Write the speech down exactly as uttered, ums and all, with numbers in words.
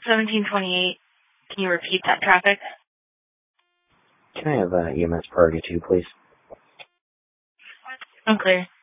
seventeen twenty-eight. Can you repeat that traffic? Can I have uh, E M S priority two, please? I'm clear.